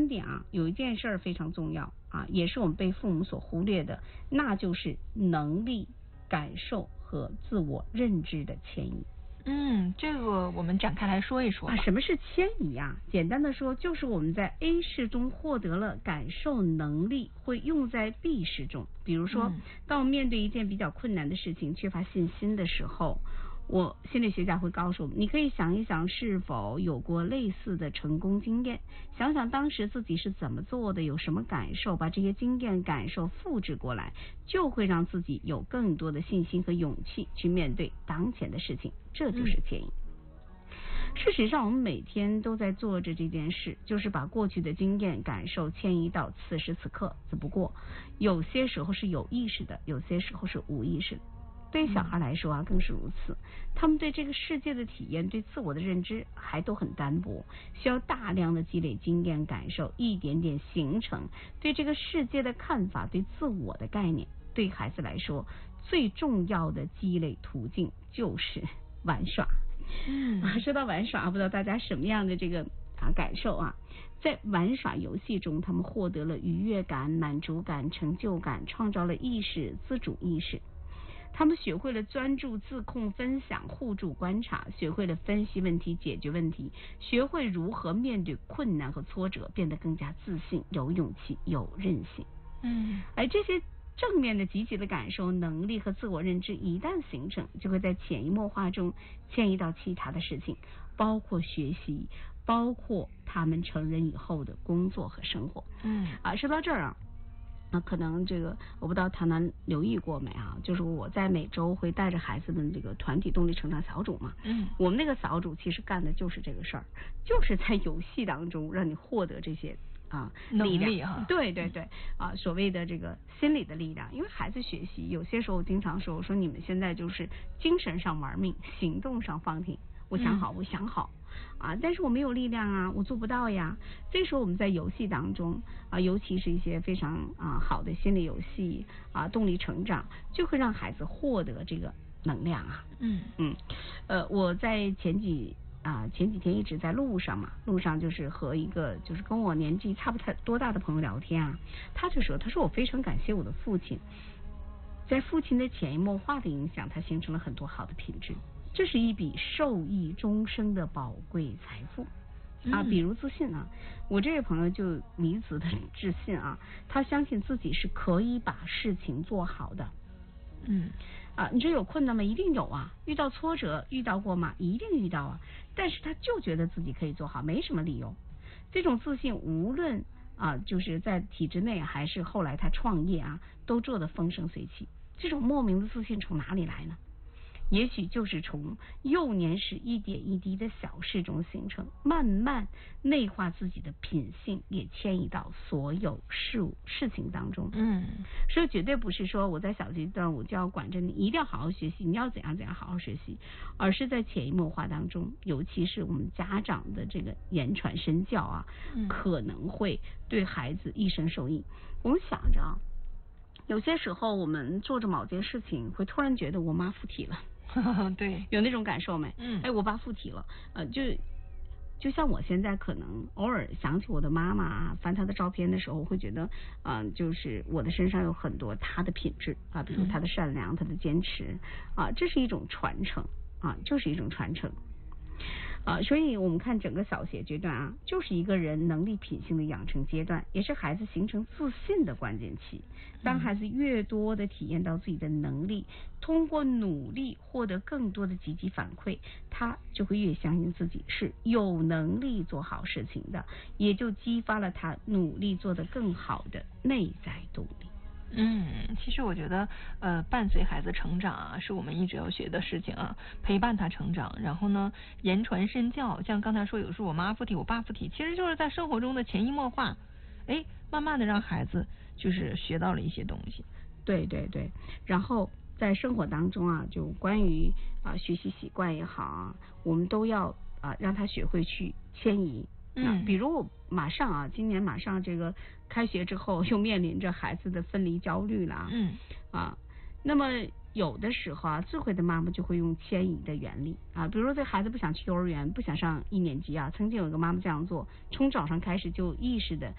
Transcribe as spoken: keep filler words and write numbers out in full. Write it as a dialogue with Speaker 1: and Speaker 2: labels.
Speaker 1: 点啊，有一件事儿非常重要啊，也是我们被父母所忽略的，那就是能力、感受和自我认知的迁移。
Speaker 2: 嗯，这个我们展开来说一说
Speaker 1: 啊。什么是迁移啊？简单的说，就是我们在 A 市中获得了感受能力，会用在 B 市中。比如说，嗯、当我面对一件比较困难的事情，缺乏信心的时候，我心理学家会告诉我们，你可以想一想是否有过类似的成功经验，想想当时自己是怎么做的，有什么感受，把这些经验感受复制过来，就会让自己有更多的信心和勇气去面对当前的事情，这就是迁移。嗯、事实上，我们每天都在做着这件事，就是把过去的经验感受迁移到此时此刻，只不过有些时候是有意识的，有些时候是无意识的。对于小孩来说啊，更是如此。他们对这个世界的体验、对自我的认知还都很单薄，需要大量的积累经验感受，一点点形成对这个世界的看法、对自我的概念。对孩子来说，最重要的积累途径就是玩耍。嗯，啊，说到玩耍，不知道大家什么样的这个啊感受啊？在玩耍游戏中，他们获得了愉悦感、满足感、成就感，创造了意识、自主意识。他们学会了专注、自控、分享、互助、观察，学会了分析问题、解决问题，学会如何面对困难和挫折，变得更加自信、有勇气、有韧性。嗯，而这些正面的、积极的感受、能力和自我认知一旦形成，就会在潜移默化中迁移到其他的事情，包括学习，包括他们成人以后的工作和生活。嗯，啊，说到这儿啊。那可能这个我不知道唐楠留意过没啊？就是我在每周会带着孩子们这个团体动力成长小组嘛。嗯，我们那个小组其实干的就是这个事儿，就是在游戏当中让你获得这些啊力量。
Speaker 2: 能力哈、啊，
Speaker 1: 对对对啊，所谓的这个心理的力量。因为孩子学习有些时候经常说，我说你们现在就是精神上玩命，行动上放停。我想好，我想好。啊，但是我没有力量啊，我做不到呀。这时候我们在游戏当中啊，尤其是一些非常啊好的心理游戏啊，动力成长，就会让孩子获得这个能量啊。嗯嗯，呃，我在前几啊前几天一直在路上嘛，路上就是和一个就是跟我年纪差不太多大的朋友聊天啊，他就说，他说我非常感谢我的父亲，在父亲的潜移默化的影响，他形成了很多好的品质。这是一笔受益终生的宝贵财富啊！比如自信啊，我这位朋友就迷子的自信啊，他相信自己是可以把事情做好的。嗯啊，你说有困难吗？一定有啊！遇到挫折遇到过吗？一定遇到啊！但是他就觉得自己可以做好，没什么理由。这种自信，无论啊，就是在体制内还是后来他创业啊，都做得风生水起。这种莫名的自信从哪里来呢？也许就是从幼年时一点一滴的小事中形成，慢慢内化自己的品性，也迁移到所有事物事情当中。嗯，所以绝对不是说我在小阶段我就要管着你，一定要好好学习，你要怎样怎样好好学习，而是在潜移默化当中，尤其是我们家长的这个言传身教啊，嗯、可能会对孩子一生受益。我们想着啊，有些时候我们做着某件事情，会突然觉得我妈附体了。
Speaker 2: 对，
Speaker 1: 有那种感受没？嗯，哎，我爸附体了，呃，就就像我现在可能偶尔想起我的妈妈，翻她的照片的时候，会觉得，嗯、呃，就是我的身上有很多她的品质啊，比如她的善良，她的坚持啊，这是一种传承啊，就是一种传承。啊，所以我们看整个小学阶段啊，就是一个人能力品性的养成阶段，也是孩子形成自信的关键期。当孩子越多的体验到自己的能力，通过努力获得更多的积极反馈，他就会越相信自己是有能力做好事情的，也就激发了他努力做得更好的内在动力。
Speaker 2: 嗯，其实我觉得，呃，伴随孩子成长啊，是我们一直要学的事情啊，陪伴他成长，然后呢，言传身教，像刚才说，有时候我妈附体，我爸附体，其实就是在生活中的潜移默化，哎，慢慢的让孩子就是学到了一些东西。
Speaker 1: 对对对，然后在生活当中啊，就关于啊学习习惯也好啊，我们都要啊让他学会去迁移。嗯，比如我马上啊，今年马上这个开学之后，又面临着孩子的分离焦虑了。嗯，啊，那么有的时候啊，智慧的妈妈就会用迁移的原理啊，比如说这孩子不想去幼儿园，不想上一年级啊，曾经有个妈妈这样做，从早上开始就意识的